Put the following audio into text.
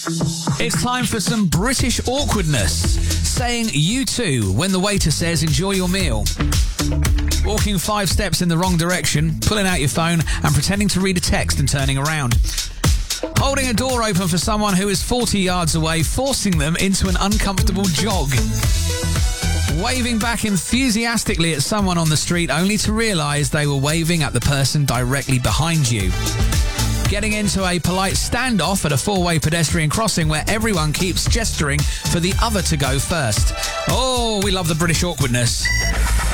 It's time for some British awkwardness. Saying you too when the waiter says enjoy your meal. Walking 5 steps in the wrong direction, pulling out your phone and pretending to read a text and turning around. Holding a door open for someone who is 40 yards away, forcing them into an uncomfortable jog. Waving back enthusiastically at someone on the street only to realise they were waving at the person directly behind you. Getting into a polite standoff at a 4-way pedestrian crossing where everyone keeps gesturing for the other to go first. Oh, we love the British awkwardness.